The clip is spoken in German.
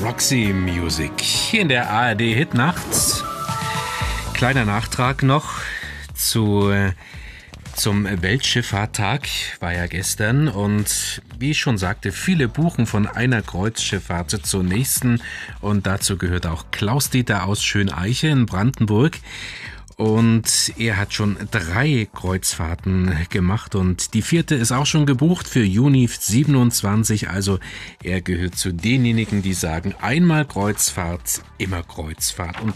Roxy Music hier in der ARD Hitnacht. Kleiner Nachtrag noch zum Weltschifffahrttag, war ja gestern, und wie ich schon sagte, viele buchen von einer Kreuzschifffahrt zur nächsten, und dazu gehört auch Klaus-Dieter aus Schöneiche in Brandenburg. Und er hat schon 3 Kreuzfahrten gemacht und die 4. ist auch schon gebucht für Juni 27. Also er gehört zu denjenigen, die sagen, einmal Kreuzfahrt, immer Kreuzfahrt. Und